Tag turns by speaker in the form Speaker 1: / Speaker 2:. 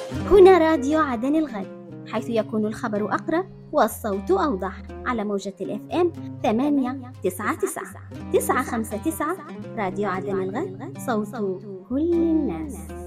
Speaker 1: هنا راديو عدن الغد، حيث يكون الخبر أقرب والصوت أوضح، على موجة الFM 899 959. راديو عدن الغد، صوت كل الناس.